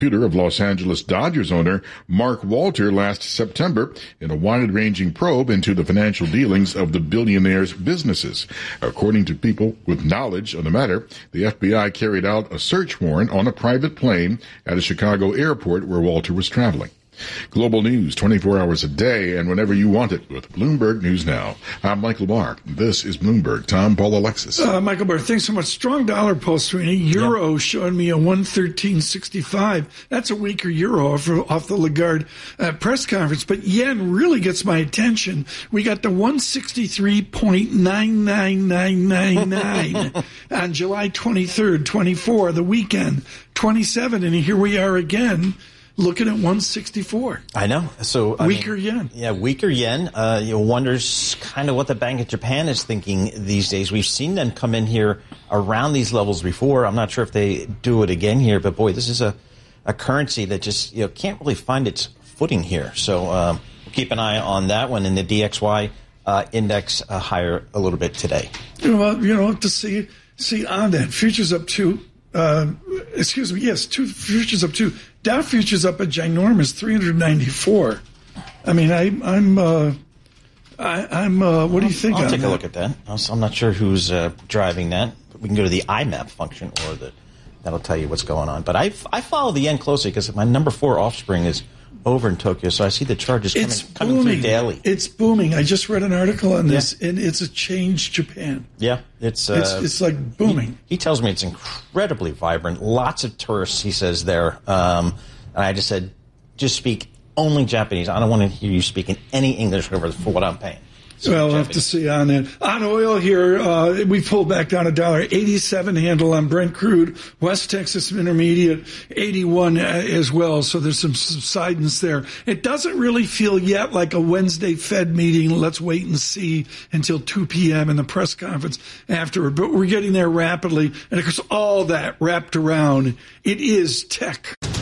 of Los Angeles Dodgers owner Mark Walter last September in a wide-ranging probe into the financial dealings of the billionaire's businesses. According to people with knowledge on the matter, the FBI carried out a search warrant on a private plane at a Chicago airport where Walter was traveling. Global news 24 hours a day and whenever you want it with Bloomberg News Now. I'm Michael Barr. This is Bloomberg. Tom, Paul, Alexis. Michael Barr, thanks so much. Strong dollar pulse to a euro showing me a 113.65. That's a weaker euro off the Lagarde press conference. But yen really gets my attention. We got the 163.99999 on July 23rd, 24, the weekend, 27. And here we are again. Looking at 164. I know. So weaker yen. Yeah, weaker yen. Wonders kind of what the Bank of Japan is thinking these days. We've seen them come in here around these levels before. I'm not sure if they do it again here, but boy, this is a currency that just can't really find its footing here. So keep an eye on that one. And the DXY index higher a little bit today. To see on that futures up two futures up two. Dow futures up a ginormous 394. I mean, I'm. What do you think? I'll take a look at that. I'm not sure who's driving that. We can go to the IMAP function, or that'll tell you what's going on. But I follow the yen closely because my number 4 offspring is over in Tokyo, so I see the charges coming through daily. It's booming. I just read an article on this, and it's a changed Japan. Yeah, it's like booming. He tells me it's incredibly vibrant. Lots of tourists, he says there. And I just said, just speak only Japanese. I don't want to hear you speaking any English for what I'm paying. Well, we'll have to see on that. On oil here, we pulled back down $1.87 handle on Brent crude. West Texas Intermediate, 81 as well. So there's some subsidence there. It doesn't really feel yet like a Wednesday Fed meeting. Let's wait and see until 2 p.m. in the press conference afterward. But we're getting there rapidly. And of course, all that wrapped around, it is tech.